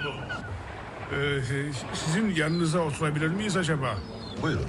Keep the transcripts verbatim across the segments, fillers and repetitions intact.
oldu. Ee, sizin yanınıza oturabilir miyiz acaba? Buyurun.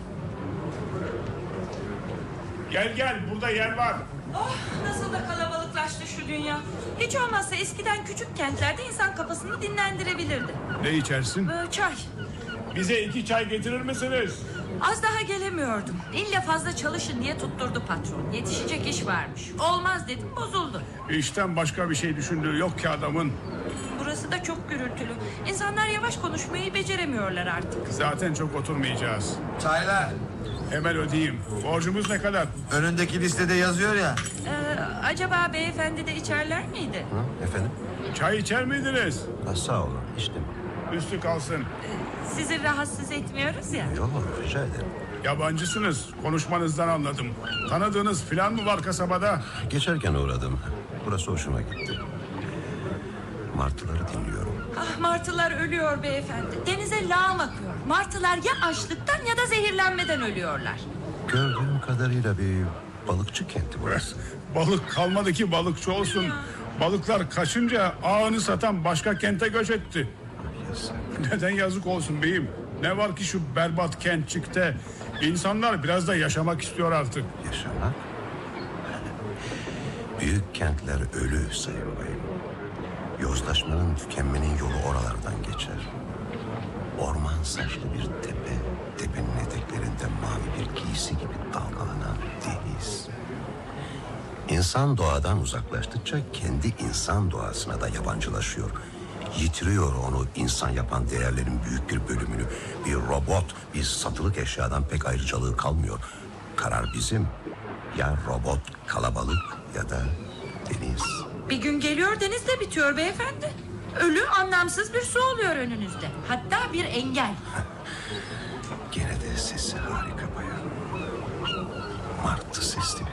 Gel gel, burada yer var. Oh, nasıl da kalabalıklaştı şu dünya. Hiç olmazsa eskiden küçük kentlerde insan kafasını dinlendirebilirdi. Ne içersin? Ee, çay. Bize iki çay getirir misiniz? Az daha gelemiyordum. İlle fazla çalışın diye tutturdu patron. Yetişecek iş varmış. Olmaz dedim, bozuldu. İşten başka bir şey düşündüğü yok ki adamın. Burası da çok gürültülü. İnsanlar yavaş konuşmayı beceremiyorlar artık. Zaten çok oturmayacağız. Çaylar. Hemen ödeyeyim. Borcumuz ne kadar? Önündeki listede yazıyor ya. Ee, acaba beyefendi de içerler miydi? Hı, efendim? Çay içer miydiniz? Ha, sağ olun, içtim. Üstü kalsın. Sizi rahatsız etmiyoruz ya. Yok, rica ederim. Yabancısınız. Konuşmanızdan anladım. Tanıdığınız filan mı var kasabada? Geçerken uğradım. Burası hoşuma gitti. Martıları dinliyorum. Ah, martılar ölüyor beyefendi. Denize lağım akıyor. Martılar ya açlıktan ya da zehirlenmeden ölüyorlar. Gördüğüm kadarıyla bir balıkçı kenti burası. Balık kalmadı ki balıkçı olsun. Ya. Balıklar kaçınca ağını satan başka kente göç etti. Yazık. Neden yazık olsun beyim? Ne var ki şu berbat kentçikte? İnsanlar biraz da yaşamak istiyor artık. Yaşamak? Büyük kentler ölü sayın bayım. Yozlaşmanın, tükenmenin yolu oralardan geçer. Orman saçlı bir tepe, tepenin eteklerinde mavi bir giysi gibi dalgalanan deniz. İnsan doğadan uzaklaştıkça kendi insan doğasına da yabancılaşıyor. Yitiriyor onu insan yapan değerlerin büyük bir bölümünü. Bir robot, bir satılık eşyadan pek ayrıcalığı kalmıyor. Karar bizim. Ya robot kalabalık ya da deniz. Bir gün geliyor, deniz de bitiyor beyefendi. Ölü, anlamsız bir su oluyor önünüzde. Hatta bir engel. Gene de sesi harika bayan. Martı sesli